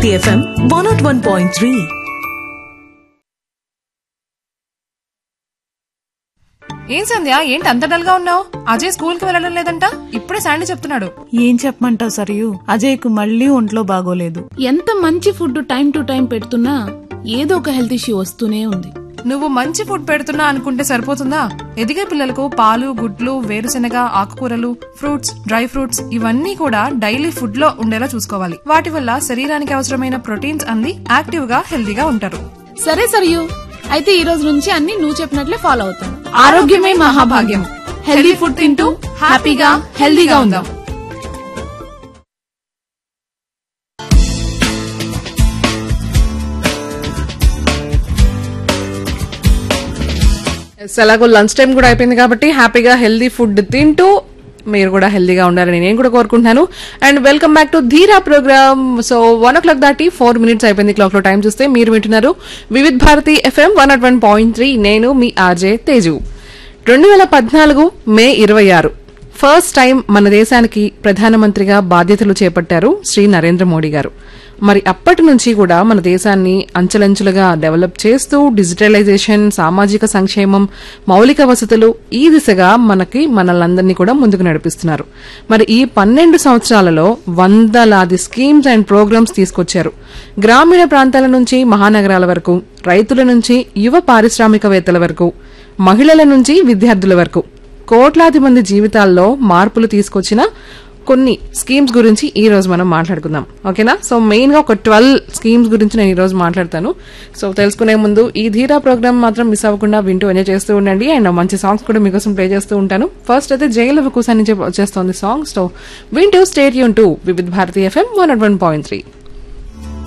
Bharati FM 101.3. ఏం సంధ్య, ఏంటి అంత డల్ గా ఉన్నావు? అజయ్ స్కూల్ కి వెళ్ళడం లేదంట, ఇప్పుడే శాండీ చెప్తున్నాడు. ఏం చెప్పమంటావు సరియు, అజయ్ కు మళ్ళీ ఒంట్లో బాగోలేదు. ఎంత మంచి ఫుడ్ టైం టు టైం పెడుతున్నా ఏదో ఒక హెల్త్ ఇష్యూ వస్తూనే ఉంది. నువ్వు మంచి ఫుడ్ పెడుతున్నా అనుకుంటే సరిపోతుందా? ఎదిగే పిల్లలకు పాలు, గుడ్లు, వేరుశెనగ, ఆకుకూరలు, ఫ్రూట్స్, డ్రై ఫ్రూట్స్ ఇవన్నీ కూడా డైలీ ఫుడ్ లో ఉండేలా చూసుకోవాలి. వాటి వల్ల శరీరానికి అవసరమైన ప్రోటీన్స్ అంది యాక్టివ్ గా హెల్దీగా ఉంటారు. సరే సరియు, అయితే ఈ రోజు నుంచి అన్ని నువ్వు చెప్పినట్లే ఫాలో అవుతాను. ఆరోగ్యమే మహాభాగ్యం. హెల్దీ ఫుడ్ తింటూ హ్యాపీగా హెల్దీగా ఉందాం. ఎలాగో లంచ్ టైం కూడా అయిపోయింది కాబట్టి హ్యాపీగా హెల్దీ ఫుడ్ తింటూ మీరు కూడా హెల్దీగా ఉండాలని నేను కూడా కోరుకుంటున్నాను. అండ్ వెల్కమ్ బ్యాక్ టు ధీరా ప్రోగ్రామ్. సో 1 o'clock దాటి 4 minutes అయిపోయింది క్లాక్ లో. టైం చూస్తే మీరు వింటున్నారు వివిధ్ భారతి FM 101.3. నేను మీ RJ Teju. 2014 May 26 first time మన దేశానికి ప్రధానమంత్రిగా బాధ్యతలు చేపట్టారు శ్రీ నరేంద్ర మోడీ గారు. మరి అప్పటి నుంచి కూడా మన దేశాన్ని అంచెలంచెలుగా డెవలప్ చేస్తూ డిజిటలైజేషన్, సామాజిక సంక్షేమం, మౌలిక వసతులు ఈ దిశగా మనలందరినీ కూడా ముందుకు నడిపిస్తున్నారు. మరి ఈ 12 సంవత్సరాలలో వందలాది స్కీమ్స్ అండ్ ప్రోగ్రామ్స్ తీసుకొచ్చారు. గ్రామీణ ప్రాంతాల నుంచి మహానగరాల వరకు, రైతుల నుంచి యువ పారిశ్రామికవేత్తల వరకు, మహిళల నుంచి విద్యార్థుల వరకు కోట్లాది మంది జీవితాల్లో మార్పులు తీసుకొచ్చిన కొన్ని స్కీమ్స్ గురించి ఈ రోజు మనం మాట్లాడుకుందాం. ఓకేనా? సో మెయిన్ గా ఒక 12 స్కీమ్స్ గురించి నేను ఈ రోజు మాట్లాడతాను. సో తెలుసుకునే ముందు ఈ ధీరా ప్రోగ్రామ్ మాత్రం మిస్ అవ్వకుండా వింటూ ఎంజాయ్ చేస్తూ ఉండండి. అండ్ మంచి సాంగ్స్ కూడా మీకోసం ప్లే చేస్తూ ఉంటాను. ఫస్ట్ అయితే జైలు కూసా నుంచి వచ్చేస్తోంది సాంగ్. సో వింటూ stay tune to Vividh Bharati FM 101.3.